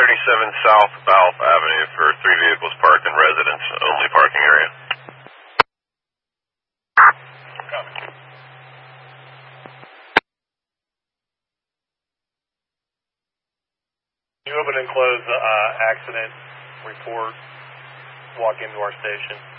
37 South Balf Avenue for 3 vehicles parked in residence only parking area. Copy. You open and close accident report, walk into our station.